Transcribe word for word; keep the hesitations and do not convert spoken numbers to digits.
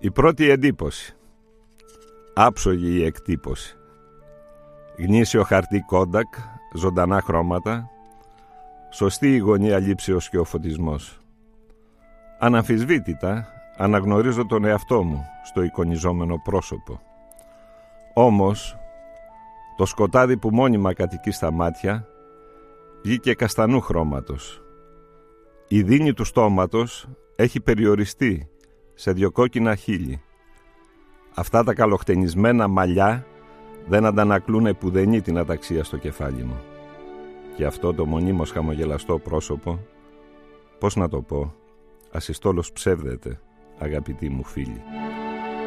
Η πρώτη εντύπωση. Άψογη η εκτύπωση. Γνήσιο χαρτί κόντακ, ζωντανά χρώματα. Σωστή η γωνία λήψεως και ο φωτισμός. Αναμφισβήτητα αναγνωρίζω τον εαυτό μου στο εικονιζόμενο πρόσωπο. Όμως το σκοτάδι που μόνιμα κατοικεί στα μάτια βγήκε καστανού χρώματος. Η δίνη του στόματος έχει περιοριστεί σε δυο κόκκινα χείλη. Αυτά τα καλοχτενισμένα μαλλιά δεν αντανακλούν επουδενή την αταξία στο κεφάλι μου. Και αυτό το μονίμως χαμογελαστό πρόσωπο, πώς να το πω, ασυστόλως ψεύδεται, αγαπητοί μου φίλοι.